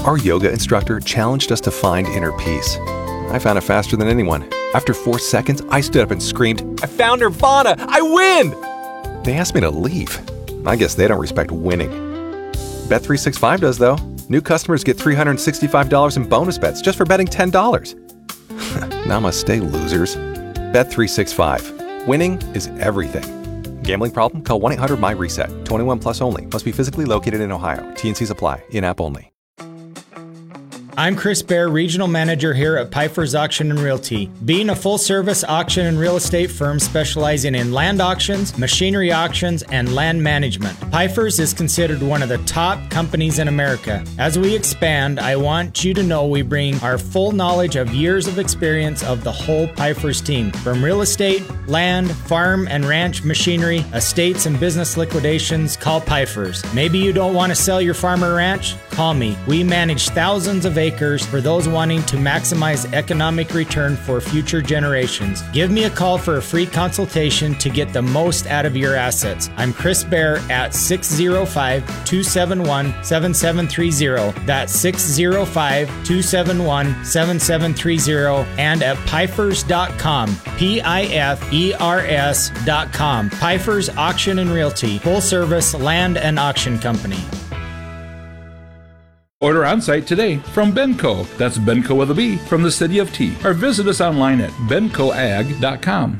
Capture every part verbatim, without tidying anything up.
Our yoga instructor challenged us to find inner peace. I found it faster than anyone. After four seconds, I stood up and screamed, "I found Nirvana! I win!" They asked me to leave. I guess they don't respect winning. Bet three sixty-five does, though. New customers get three hundred sixty-five dollars in bonus bets just for betting ten dollars. Namaste, losers. Bet three sixty-five. Winning is everything. Gambling problem? Call one eight hundred my reset. twenty-one plus only. Must be physically located in Ohio. T N Cs apply. In-app only. I'm Chris Baer, Regional Manager here at Piper's Auction and Realty. Being a full-service auction and real estate firm specializing in land auctions, machinery auctions, and land management, Piper's is considered one of the top companies in America. As we expand, I want you to know we bring our full knowledge of years of experience of the whole Piper's team. From real estate, land, farm and ranch machinery, estates and business liquidations, call Piper's. Maybe you don't want to sell your farm or ranch? Call me. We manage thousands of acres for those wanting to maximize economic return for future generations. Give me a call for a free consultation to get the most out of your assets. I'm Chris Baer at six oh five, two seven one, seven seven three oh. That's six oh five, two seven one, seven seven three oh and at pifers dot com. P I F E R S dot com. Piper's Auction and Realty, full service land and auction company. Order on-site today from Benco. That's Benco with a B from the city of T. Or visit us online at benco ag dot com.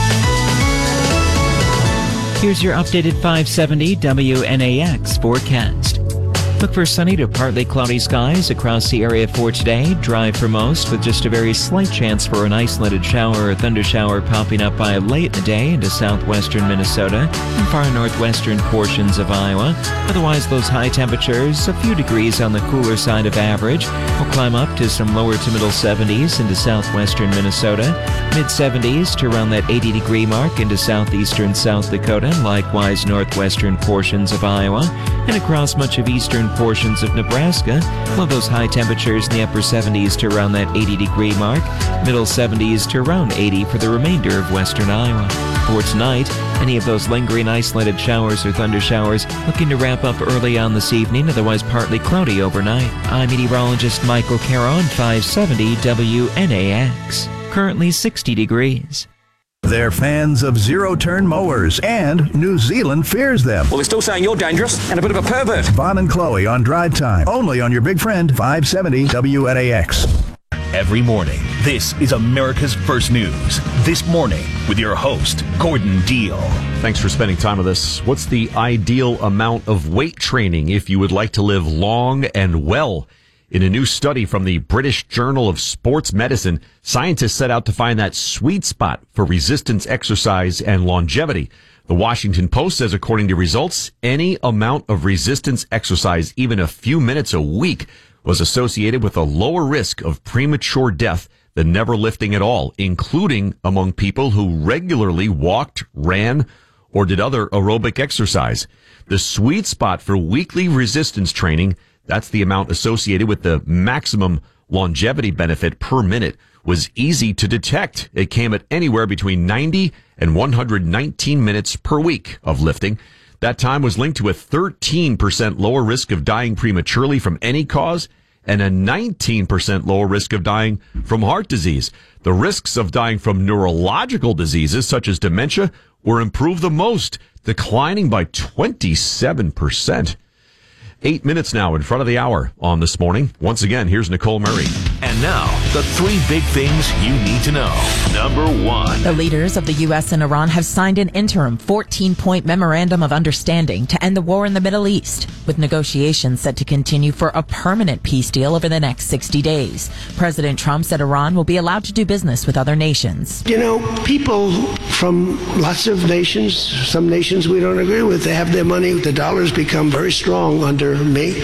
Here's your updated five seventy W N A X forecast. Look for sunny to partly cloudy skies across the area for today. Dry for most, with just a very slight chance for an isolated shower or thundershower popping up by late in the day into southwestern Minnesota and far northwestern portions of Iowa. Otherwise, those high temperatures, a few degrees on the cooler side of average, will climb up to some lower to middle seventies into southwestern Minnesota, mid seventies to around that eighty degree mark into southeastern South Dakota, and likewise northwestern portions of Iowa, and across much of eastern portions of Nebraska. Well, those high temperatures in the upper seventies to around that eighty degree mark, middle seventies to around eighty for the remainder of western Iowa. For tonight, any of those lingering isolated showers or thunder showers looking to wrap up early on this evening, otherwise partly cloudy overnight. I'm meteorologist Michael Caro on five seventy W N A X. Currently sixty degrees. They're fans of zero-turn mowers, and New Zealand fears them. Well, they're still saying you're dangerous and a bit of a pervert. Vaughn and Chloe on Drive Time, only on your big friend five seventy W N A X. Every morning, this is America's First News. This morning, with your host, Gordon Deal. Thanks for spending time with us. What's the ideal amount of weight training if you would like to live long and well? In a new study from the British Journal of Sports Medicine, scientists set out to find that sweet spot for resistance exercise and longevity. The Washington Post says, according to results, any amount of resistance exercise, even a few minutes a week, was associated with a lower risk of premature death than never lifting at all, including among people who regularly walked, ran, or did other aerobic exercise. The sweet spot for weekly resistance training, that's the amount associated with the maximum longevity benefit per minute, was easy to detect. It came at anywhere between ninety and one hundred nineteen minutes per week of lifting. That time was linked to a thirteen percent lower risk of dying prematurely from any cause and a nineteen percent lower risk of dying from heart disease. The risks of dying from neurological diseases such as dementia were improved the most, declining by twenty-seven percent. Eight minutes now in front of the hour on This Morning. Once again, here's Nicole Murray. And now, the three big things you need to know. Number one. The leaders of the U S and Iran have signed an interim fourteen-point memorandum of understanding to end the war in the Middle East, with negotiations set to continue for a permanent peace deal over the next sixty days. President Trump said Iran will be allowed to do business with other nations. You know, people from lots of nations, some nations we don't agree with, they have their money. The dollar's become very strong under me,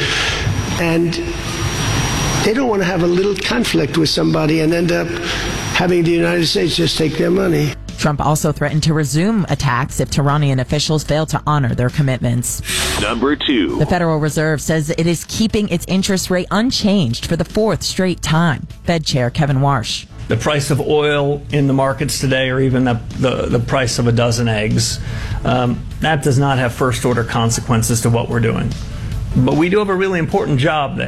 and they don't want to have a little conflict with somebody and end up having the United States just take their money. Trump also threatened to resume attacks if Iranian officials fail to honor their commitments. Number two. The Federal Reserve says it is keeping its interest rate unchanged for the fourth straight time. Fed Chair Kevin Warsh. The price of oil in the markets today, or even the, the, the price of a dozen eggs, um, that does not have first-order consequences to what we're doing. But we do have a really important job there.